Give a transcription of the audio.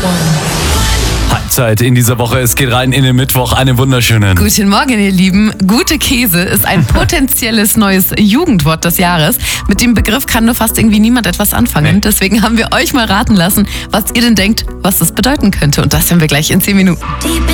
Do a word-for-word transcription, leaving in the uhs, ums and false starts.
Halbzeit in dieser Woche. Es geht rein in den Mittwoch. Einen wunderschönen. Guten Morgen, ihr Lieben. Gute Käse ist ein potenzielles neues Jugendwort des Jahres. Mit dem Begriff kann nur fast irgendwie niemand etwas anfangen. Nee. Deswegen haben wir euch mal raten lassen, was ihr denn denkt, was das bedeuten könnte. Und das hören wir gleich in zehn Minuten.